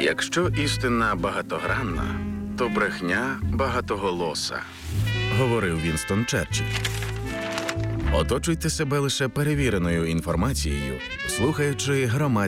Якщо істина багатогранна, то брехня багатоголоса, говорив Вінстон Черчилль. Оточуйте себе лише перевіреною інформацією, слухаючи громадські